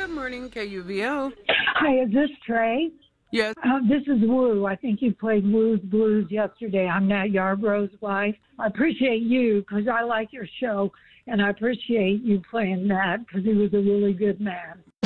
Good morning, KUVO. Hi, is this Trey? Yes. This is Woo. I think you played Woo's Blues yesterday. I'm Nat Yarbrough's wife. I appreciate you because I like your show, and I appreciate you playing Nat because he was a really good man.